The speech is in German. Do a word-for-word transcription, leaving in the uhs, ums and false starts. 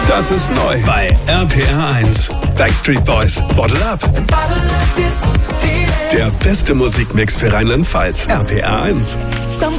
Das ist neu bei R P R eins. Backstreet Boys, Bottle Up. Der beste Musikmix für Rheinland-Pfalz. R P R eins. Some